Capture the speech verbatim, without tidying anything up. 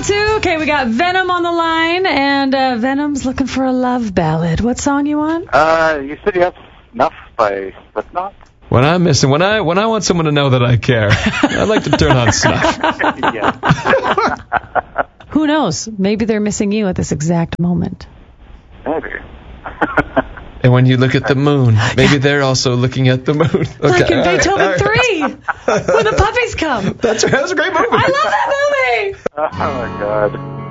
two. Okay, we got Venom on the line, and uh, Venom's looking for a love ballad. What song you want? Uh, you said you have Snuff by Slipknot? When I'm missing, when I when I want someone to know that I care, I like to turn on Snuff. Yeah. Who knows? Maybe they're missing you at this exact moment. Maybe. And when you look at the moon, maybe they're also looking at the moon. Okay. Like in all right, Beethoven all right. three, when the puppies come. That's, that was a great movie. I love that movie. Oh, my God.